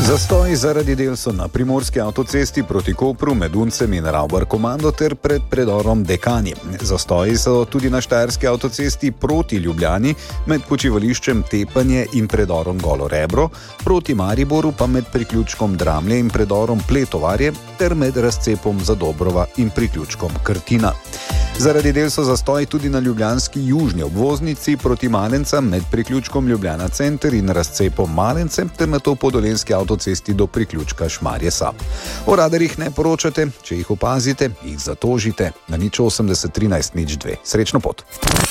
Zastoji zaradi del so na primorski avtocesti proti Kopru med Uncem in Ravbar Komando ter pred predorom Dekani. Zastoji so tudi na štajerski avtocesti proti Ljubljani med počivališčem Tepanje in predorom Golo Rebro, proti Mariboru pa med priključkom Dramlje in predorom Pletovarje ter med razcepom Zadobrova in priključkom Krtina. Zaradi del so zastoji tudi na ljubljanski južni obvoznici proti Malencem med priključkom Ljubljana Center in razcepom Malence ter nato po dolenjski avtocesti do priključka Šmarje Sab. O radarjih ne poročate, če jih opazite, jih zatožite na 080 13 02. Srečno pot!